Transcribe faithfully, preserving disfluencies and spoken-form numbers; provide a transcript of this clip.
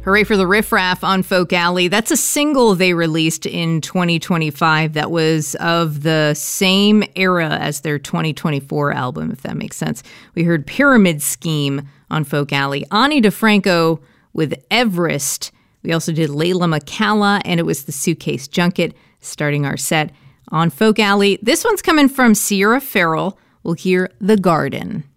Hooray for the Riff Raff on Folk Alley. That's a single they released in twenty twenty-five that was of the same era as their twenty twenty-four album, if that makes sense. We heard Pyramid Scheme on Folk Alley. Ani DeFranco with Everest. We also did Layla McCalla, and it was the Suitcase Junket starting our set on Folk Alley. This one's coming from Sierra Farrell. We'll hear The Garden.